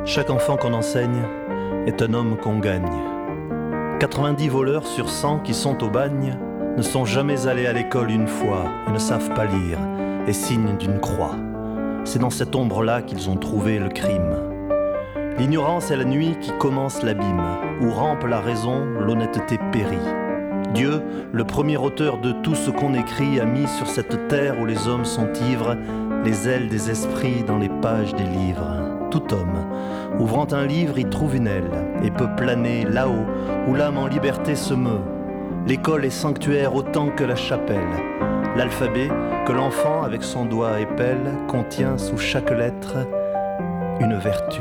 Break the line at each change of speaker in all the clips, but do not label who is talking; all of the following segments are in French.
Chaque enfant qu'on enseigne est un homme qu'on gagne. 90 voleurs sur 100 qui sont au bagne ne sont jamais allés à l'école une fois et ne savent pas lire et signent d'une croix. C'est dans cette ombre-là qu'ils ont trouvé le crime. L'ignorance est la nuit qui commence l'abîme, où rampe la raison, l'honnêteté périt. Dieu, le premier auteur de tout ce qu'on écrit, a mis sur cette terre où les hommes sont ivres les ailes des esprits dans les pages des livres. Tout homme, ouvrant un livre, y trouve une aile et peut planer là-haut où l'âme en liberté se meut. L'école est sanctuaire autant que la chapelle. L'alphabet que l'enfant avec son doigt épelle contient sous chaque lettre une vertu.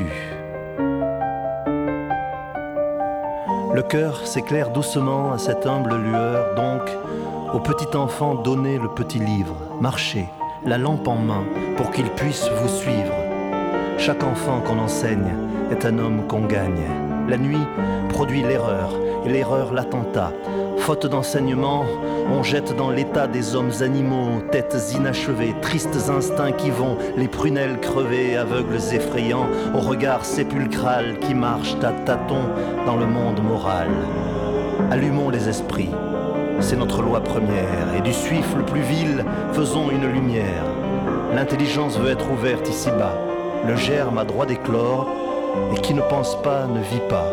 Le cœur s'éclaire doucement à cette humble lueur, donc au petit enfant donnez le petit livre, marchez, la lampe en main, pour qu'il puisse vous suivre. Chaque enfant qu'on enseigne est un homme qu'on gagne. La nuit produit l'erreur, et l'erreur l'attentat. Faute d'enseignement, on jette dans l'état des hommes animaux, têtes inachevées, tristes instincts qui vont, les prunelles crevées, aveugles effrayants, au regard sépulcral qui marchent à tâtons dans le monde moral. Allumons les esprits, c'est notre loi première, et du suif le plus vil, faisons une lumière. L'intelligence veut être ouverte ici-bas, le germe a droit d'éclore, et qui ne pense pas ne vit pas.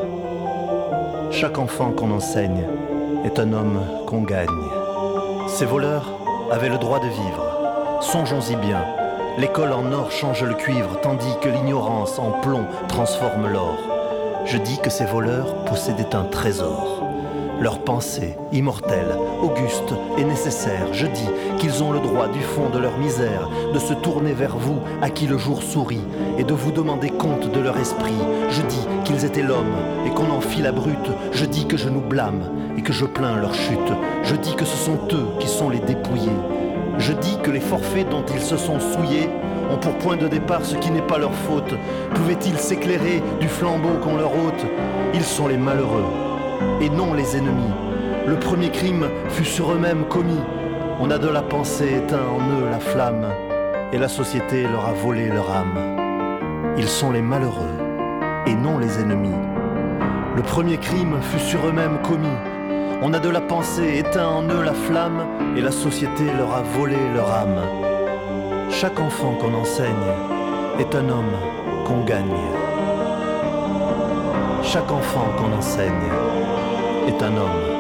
Chaque enfant qu'on enseigne est un homme qu'on gagne. Ces voleurs avaient le droit de vivre. Songeons-y bien, l'école en or change le cuivre, tandis que l'ignorance en plomb transforme l'or. Je dis que ces voleurs possédaient un trésor. Leur pensée, immortelle, auguste et nécessaire, je dis qu'ils ont le droit du fond de leur misère de se tourner vers vous à qui le jour sourit et de vous demander compte de leur esprit. Je dis qu'ils étaient l'homme et qu'on en fit la brute. Je dis que je nous blâme et que je plains leur chute. Je dis que ce sont eux qui sont les dépouillés. Je dis que les forfaits dont ils se sont souillés ont pour point de départ ce qui n'est pas leur faute. Pouvaient-ils s'éclairer du flambeau qu'on leur ôte? Ils sont les malheureux et non les ennemis. Le premier crime fut sur eux-mêmes commis. On a de la pensée éteint en eux la flamme, et la société leur a volé leur âme. Ils sont les malheureux, et non les ennemis. Le premier crime fut sur eux-mêmes commis. On a de la pensée éteint en eux la flamme, et la société leur a volé leur âme. Chaque enfant qu'on enseigne est un homme qu'on gagne. Chaque enfant qu'on enseigne est un homme